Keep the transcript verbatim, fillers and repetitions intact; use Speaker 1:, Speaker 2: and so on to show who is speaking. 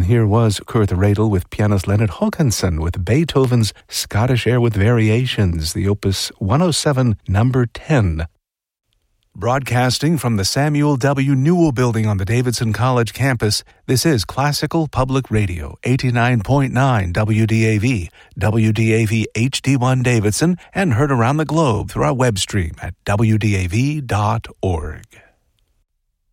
Speaker 1: And here was Kurt Radel with pianist Leonard Håkansson with Beethoven's Scottish Air with Variations, the Opus one oh seven, number ten. Broadcasting from the Samuel W. Newell Building on the Davidson College campus, this is Classical Public Radio, eighty-nine point nine W D A V, W D A V H D one Davidson, and heard around the globe through our web stream at W D A V dot org.